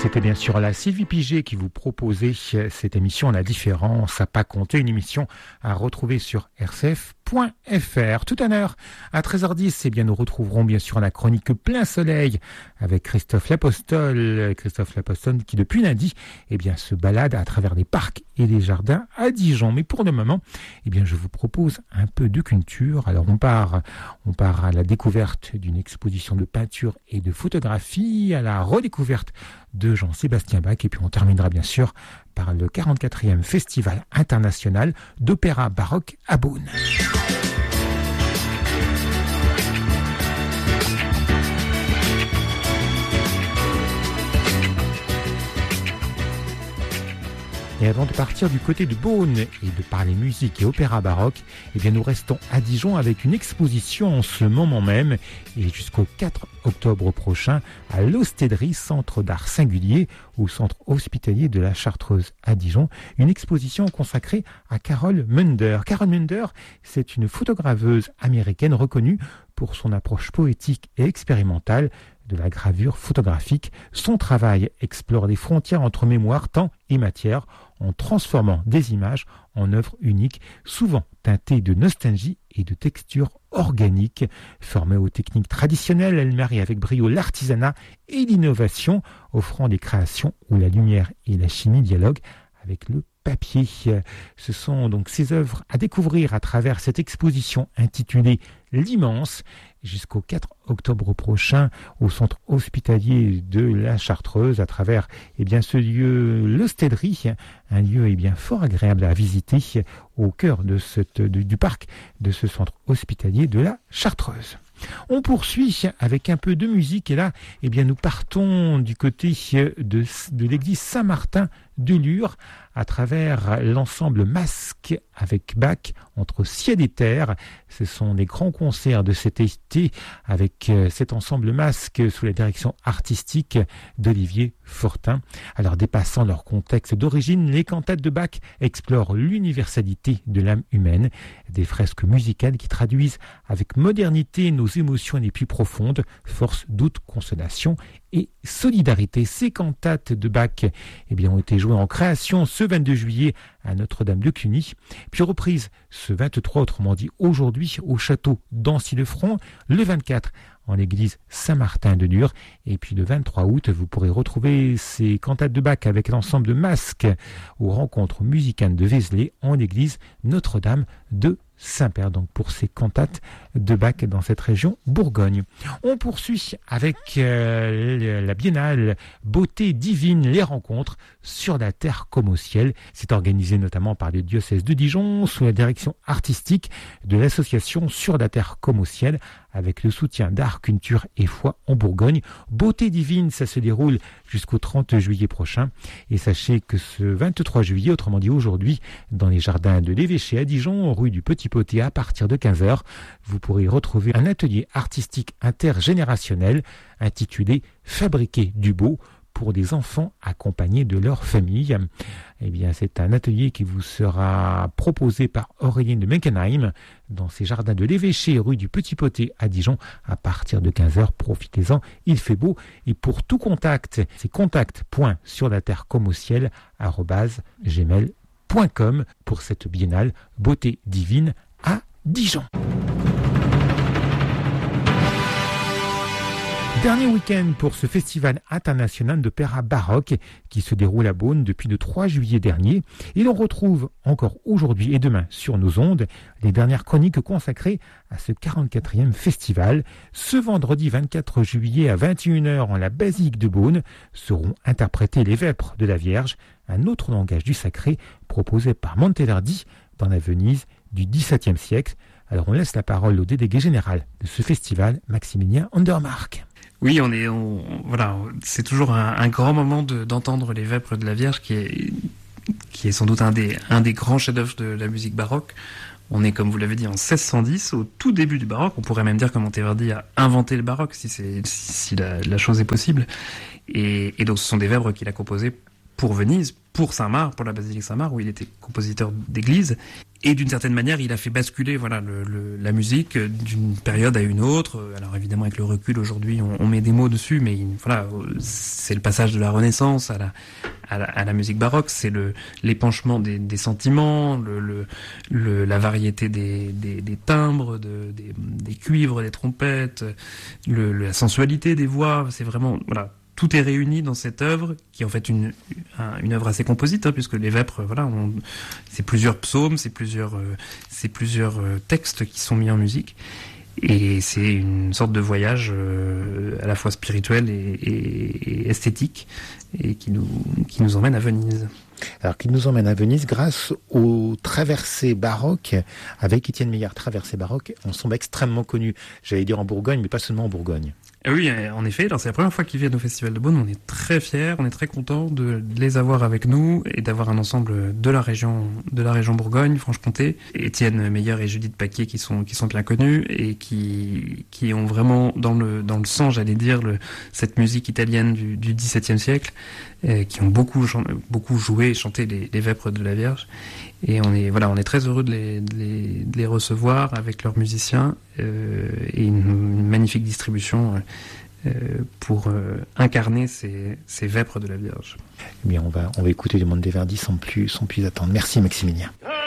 C'était bien sûr la Sylvie Piget qui vous proposait cette émission La Différence à pas compter, une émission à retrouver sur rcf.fr. Tout à l'heure, à 13h10, eh bien, nous retrouverons bien sûr la chronique Plein Soleil avec Christophe Lapostole. Christophe Lapostole qui depuis lundi eh bien, se balade à travers les parcs et les jardins à Dijon. Mais pour le moment, eh bien, je vous propose un peu de culture. Alors on part à la découverte d'une exposition de peinture et de photographie, à la redécouverte de Jean-Sébastien Bach, et puis on terminera bien sûr par le 44e Festival international d'opéra baroque à Beaune. Et avant de partir du côté de Beaune et de parler musique et opéra baroque, eh bien nous restons à Dijon avec une exposition en ce moment même et jusqu'au 4 octobre prochain à l'Hostellerie, centre d'art singulier au centre hospitalier de la Chartreuse à Dijon. Une exposition consacrée à Carol Munder. Carol Munder, c'est une photograveuse américaine reconnue pour son approche poétique et expérimentale de la gravure photographique. Son travail explore les frontières entre mémoire, temps et matière en transformant des images en œuvres uniques, souvent teintées de nostalgie et de textures organiques. Formée aux techniques traditionnelles, elle marie avec brio l'artisanat et l'innovation, offrant des créations où la lumière et la chimie dialoguent avec le papier. Ce sont donc ces œuvres à découvrir à travers cette exposition intitulée L'Immense, jusqu'au 4 octobre prochain au centre hospitalier de la Chartreuse, à travers ce lieu, l'Hostellerie, un lieu fort agréable à visiter au cœur de du parc de ce centre hospitalier de la Chartreuse. On poursuit avec un peu de musique et là, nous partons du côté de l'église Saint-Martin de Lure à travers l'ensemble Masque avec Bach entre ciel et terre. Ce sont des grands concerts de cet été avec cet ensemble Masque sous la direction artistique d'Olivier Fortin. Alors dépassant leur contexte d'origine, les cantates de Bach explorent l'universalité de l'âme humaine, des fresques musicales qui traduisent avec modernité nos émotions les plus profondes, force, doute, consolation et solidarité. Ces cantates de Bach ont été jouées en création ce 22 juillet à Notre-Dame de Cluny, puis reprise ce 23, autrement dit aujourd'hui, au château d'Ancy-le-Franc, le 24 en l'église Saint-Martin de Lure, et puis le 23 août, vous pourrez retrouver ces cantates de Bach avec l'ensemble de Masque aux rencontres musicales de Vézelay en l'église Notre-Dame de Saint-Père, donc pour ces cantates de Bach dans cette région Bourgogne. On poursuit avec la biennale Beauté divine, les rencontres sur la terre comme au ciel. C'est organisé notamment par le diocèse de Dijon sous la direction artistique de l'association Sur la terre comme au ciel, avec le soutien d'Art, Culture et Foi en Bourgogne. Beauté divine, ça se déroule jusqu'au 30 juillet prochain. Et sachez que ce 23 juillet, autrement dit aujourd'hui, dans les jardins de l'Évêché à Dijon, rue du Petit Poté, à partir de 15h, vous pourrez retrouver un atelier artistique intergénérationnel intitulé « Fabriquer du beau » pour des enfants accompagnés de leur famille. C'est un atelier qui vous sera proposé par Aurélien de Meckenheim dans ces jardins de l'Évêché, rue du Petit Poté à Dijon, à partir de 15h. Profitez-en, il fait beau. Et pour tout contact, c'est contact.surlaterrecommeauciel@gmail.com pour cette biennale Beauté divine à Dijon. Dernier week-end pour ce festival international d'opéra baroque qui se déroule à Beaune depuis le 3 juillet dernier. Et l'on retrouve encore aujourd'hui et demain sur nos ondes les dernières chroniques consacrées à ce 44e festival. Ce vendredi 24 juillet à 21h en la basilique de Beaune seront interprétés les Vêpres de la Vierge, un autre langage du sacré proposé par Monteverdi dans la Venise du XVIIe siècle. Alors on laisse la parole au délégué général de ce festival, Maximilien Andermark. Oui, voilà, c'est toujours un grand moment d'entendre les Vêpres de la Vierge qui est sans doute un des grands chefs-d'œuvre de la musique baroque. On est, comme vous l'avez dit, en 1610, au tout début du baroque. On pourrait même dire que Monteverdi a inventé le baroque, si la chose est possible. Et donc ce sont des Vêpres qu'il a composés pour Venise, pour Saint-Marc, pour la basilique Saint-Marc, où il était compositeur d'église. Et d'une certaine manière, il a fait basculer la musique d'une période à une autre. Alors évidemment, avec le recul aujourd'hui, on met des mots dessus, mais c'est le passage de la Renaissance à la musique baroque. C'est l'épanchement des sentiments, la variété des timbres, des cuivres, des trompettes, la sensualité des voix. C'est vraiment tout est réuni dans cette œuvre, qui est en fait une œuvre assez composite, puisque les Vêpres, c'est plusieurs psaumes, c'est plusieurs textes qui sont mis en musique, et c'est une sorte de voyage à la fois spirituel et esthétique, et qui nous emmène à Venise. Alors qu'il nous emmène à Venise grâce aux traversées baroques avec Étienne Meillard. Traversées baroques, on semble extrêmement connus, j'allais dire en Bourgogne, mais pas seulement en Bourgogne. Oui, en effet, alors c'est la première fois qu'ils viennent au Festival de Beaune. On est très fiers, on est très contents de les avoir avec nous et d'avoir un ensemble de la région Bourgogne, Franche-Comté. Étienne Meilleur et Judith Paquier qui sont bien connus et qui ont vraiment dans le sang, j'allais dire, cette musique italienne du XVIIe siècle, qui ont beaucoup joué et chanté les Vêpres de la Vierge. Et on est très heureux de les recevoir avec leurs musiciens et une magnifique distribution pour incarner ces Vêpres de la Vierge. Eh bien, on va écouter du Monteverdi sans plus attendre. Merci Maximilien.